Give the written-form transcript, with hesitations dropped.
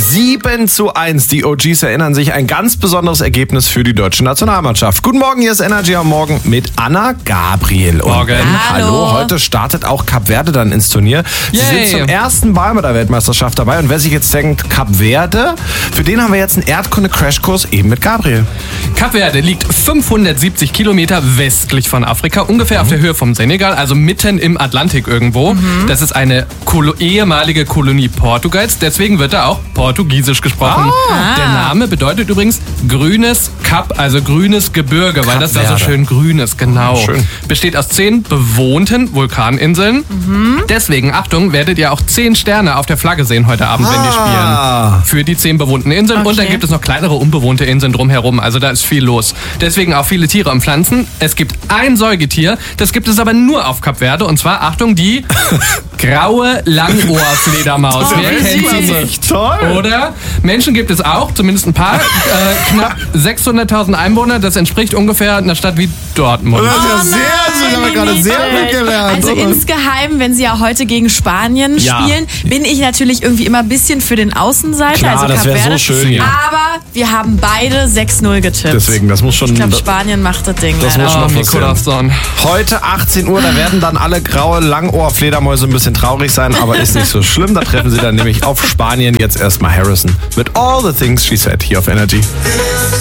7:1. Die OGs erinnern sich, ein ganz besonderes Ergebnis für die deutsche Nationalmannschaft. Guten Morgen, hier ist Energy am Morgen mit Anna Gabriel. Und Morgen. Hallo. Heute startet auch Kap Verde dann ins Turnier. Sie sind zum ersten Mal bei der Weltmeisterschaft dabei. Und wer sich jetzt denkt, Kap Verde, für den haben wir jetzt einen Erdkunde-Crashkurs eben mit Gabriel. Kap Verde liegt 570 Kilometer westlich von Afrika, ungefähr auf der Höhe vom Senegal, also mitten im Atlantik irgendwo. Das ist eine ehemalige Kolonie Portugals, deswegen wird da auch Portugiesisch gesprochen. Der Name bedeutet übrigens grünes Kap, also grünes Gebirge, weil das da so schön grün ist, genau. Schön. Besteht aus 10 bewohnten Vulkaninseln. Deswegen, Achtung, werdet ihr auch 10 Sterne auf der Flagge sehen heute Abend, wenn die spielen. Für die 10 bewohnten Inseln. Und dann gibt es noch kleinere unbewohnte Inseln drumherum, also da ist viel los. Deswegen auch viele Tiere und Pflanzen. Es gibt ein Säugetier, das gibt es aber nur auf Kap Verde, und zwar, Achtung, die graue Langohrfledermaus. Wer kennt sie nicht? Toll. Oder? Menschen gibt es auch, zumindest ein paar. Knapp 600.000 Einwohner, das entspricht ungefähr einer Stadt wie Dortmund. Das ist ja das haben wir gerade sehr gut gelernt. Also insgeheim, wenn sie ja heute gegen Spanien spielen, bin ich natürlich irgendwie immer ein bisschen für den Außenseiter. Klar, also das Kap wäre Verde. so schön hier. Aber wir haben beide 6-0 getippt. Deswegen, das muss schon... Ich glaube, Spanien macht das Ding. Das leider. muss schon noch passieren. Corazon. Heute 18 Uhr, da werden dann alle graue Langohr-Fledermäuse ein bisschen traurig sein, aber ist nicht so schlimm. Da treffen sie dann nämlich auf Spanien. Jetzt erstmal Harrison mit All the Things She Said hier auf Energy.